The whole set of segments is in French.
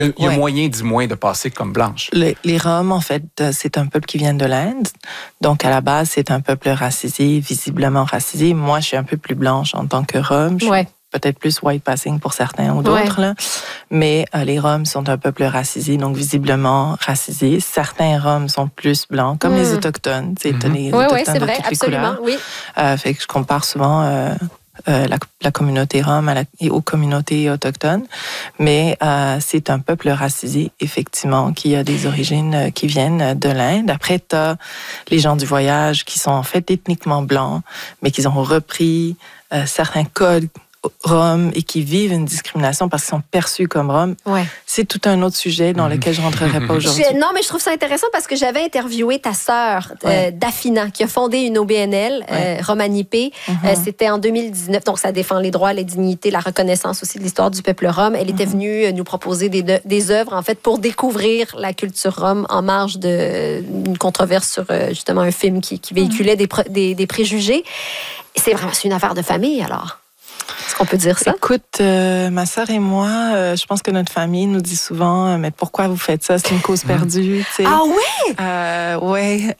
Il y a moyen, du moins, de passer comme blanche. Les Roms, en fait, c'est un peuple qui vient de l'Inde. Donc, à la base, c'est un peuple racisé, visiblement racisé. Moi, je suis un peu plus blanche en tant que Rom. Je suis peut-être plus white passing pour certains ou d'autres. Là. Mais les Roms sont un peuple racisé, donc visiblement racisé. Certains Roms sont plus blancs, comme les Autochtones. Les Autochtones c'est de vrai, toutes absolument. les couleurs. Fait que je compare souvent... la communauté Rom aux communautés autochtones, mais c'est un peuple racisé, effectivement, qui a des origines qui viennent de l'Inde. Après, tu as les gens du voyage qui sont en fait ethniquement blancs, mais qui ont repris certains codes Roms et qui vivent une discrimination parce qu'ils sont perçus comme Roms. C'est tout un autre sujet dans lequel je ne rentrerai pas aujourd'hui. Non, mais je trouve ça intéressant parce que j'avais interviewé ta sœur, Dafina, qui a fondé une OBNL, Romanipé. C'était en 2019. Donc, ça défend les droits, les dignités, la reconnaissance aussi de l'histoire du peuple rom. Elle était venue nous proposer des œuvres, en fait, pour découvrir la culture rom en marge d'une controverse sur, justement, un film qui véhiculait des préjugés. C'est vraiment une affaire de famille, alors. Est-ce qu'on peut dire ça? Écoute, ma sœur et moi, je pense que notre famille nous dit souvent, mais pourquoi vous faites ça? C'est une cause perdue. T'sais. Ah oui? Oui.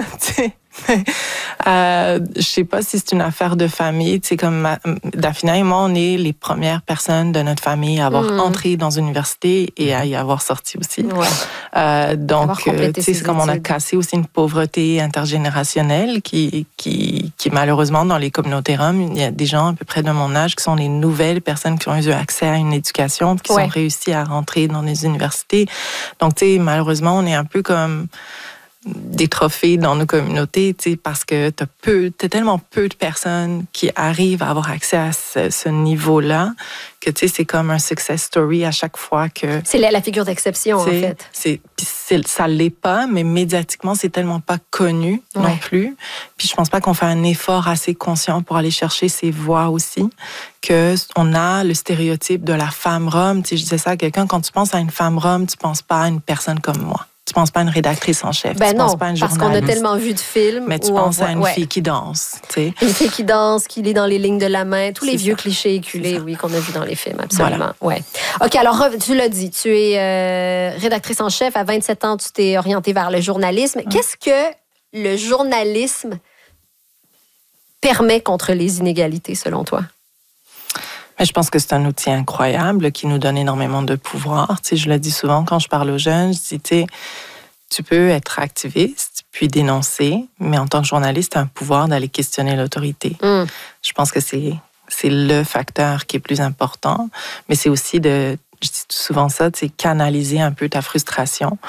Je sais pas si c'est une affaire de famille. Tu sais, comme Dafina et moi, on est les premières personnes de notre famille à avoir entré dans une université et à y avoir sorti aussi. Donc, tu sais, c'est comme on a cassé aussi une pauvreté intergénérationnelle qui malheureusement, dans les communautés roms, il y a des gens à peu près de mon âge qui sont les nouvelles personnes qui ont eu accès à une éducation, qui ont réussi à rentrer dans les universités. Donc, tu sais, malheureusement, on est un peu comme des trophées dans nos communautés, tu sais, parce que t'as tellement peu de personnes qui arrivent à avoir accès à ce niveau-là que, tu sais, c'est comme un success story à chaque fois que... C'est la figure d'exception, en fait. Ça l'est pas, mais médiatiquement, c'est tellement pas connu non plus. Puis je pense pas qu'on fait un effort assez conscient pour aller chercher ces voix aussi, qu'on a le stéréotype de la femme rom. Tu sais, je disais ça à quelqu'un, quand tu penses à une femme rom, tu penses pas à une personne comme moi. Tu penses pas à une rédactrice en chef. Ben tu penses pas à une journaliste. Parce qu'on a tellement vu de films. Mais tu penses à une fille qui danse. Tu sais. Une fille qui danse, qui lit dans les lignes de la main. Tous les vieux clichés éculés, qu'on a vus dans les films, absolument. Voilà. OK, alors tu l'as dit, tu es rédactrice en chef. À 27 ans, tu t'es orientée vers le journalisme. Qu'est-ce que le journalisme permet contre les inégalités, selon toi? Mais je pense que c'est un outil incroyable qui nous donne énormément de pouvoir. Tu sais, je le dis souvent quand je parle aux jeunes, je dis, tu peux être activiste puis dénoncer, mais en tant que journaliste, tu as un pouvoir d'aller questionner l'autorité. Je pense que c'est le facteur qui est plus important, mais c'est aussi je dis souvent ça, c'est canaliser un peu ta frustration.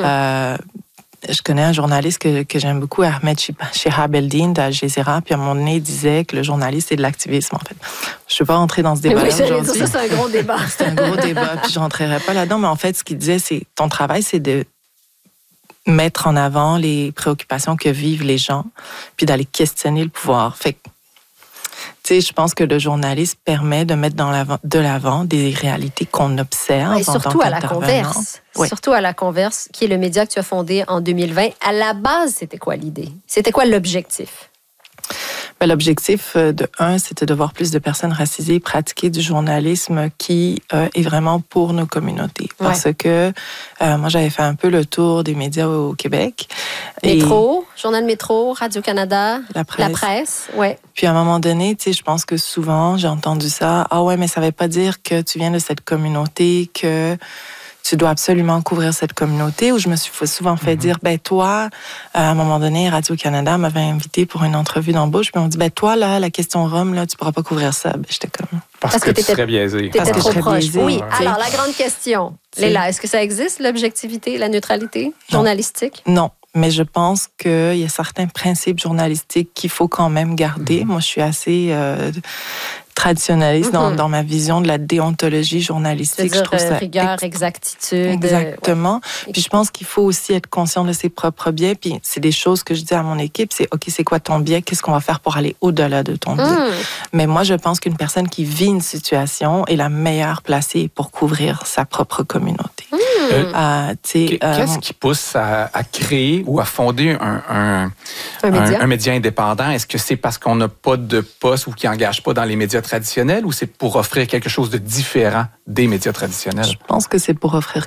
Je connais un journaliste que j'aime beaucoup, Ahmed Shihab Eldin d'Al Jazeera, puis à un moment donné, il disait que le journaliste, c'est de l'activisme, en fait. Je ne vais pas rentrer dans ce débat-là aujourd'hui. Ça, c'est un gros débat. C'est un gros débat, puis je ne rentrerai pas là-dedans, mais en fait, ce qu'il disait, c'est ton travail, c'est de mettre en avant les préoccupations que vivent les gens, puis d'aller questionner le pouvoir. Fait que, tu sais, je pense que le journalisme permet de mettre de l'avant des réalités qu'on observe. Et surtout à La Converse. Surtout à La Converse, qui est le média que tu as fondé en 2020. À la base, c'était quoi l'idée? C'était quoi l'objectif? L'objectif, c'était de voir plus de personnes racisées pratiquer du journalisme qui est vraiment pour nos communautés. Parce que moi, j'avais fait un peu le tour des médias au Québec. Métro, Journal Métro, Radio-Canada, La Presse. Puis à un moment donné, tu sais, je pense que souvent, j'ai entendu ça. Ah ouais, mais ça ne veut pas dire que tu viens de cette communauté, que tu dois absolument couvrir cette communauté. Ou je me suis souvent fait dire, toi, à un moment donné, Radio-Canada m'avait invité pour une entrevue d'embauche, puis on me dit, toi, là, la question Rome, là, tu pourras pas couvrir ça. J'étais comme... Parce que tu serais biaisé. Parce que trop proche. Oui, alors la grande question, Léla, est-ce que ça existe, l'objectivité, la neutralité journalistique? Non. Mais je pense qu'il y a certains principes journalistiques qu'il faut quand même garder. Moi, je suis assez traditionnaliste dans ma vision de la déontologie journalistique. Je trouve ça rigueur, exactitude. Exactement. Puis je pense qu'il faut aussi être conscient de ses propres biais. Puis c'est des choses que je dis à mon équipe, c'est OK, c'est quoi ton biais? Qu'est-ce qu'on va faire pour aller au-delà de ton biais? Mais moi, je pense qu'une personne qui vit une situation est la meilleure placée pour couvrir sa propre communauté. Qu'est-ce qui pousse à créer ou à fonder un média indépendant? Est-ce que c'est parce qu'on n'a pas de poste ou qui n'engage pas dans les médias traditionnels ou c'est pour offrir quelque chose de différent des médias traditionnels? Je pense que c'est pour offrir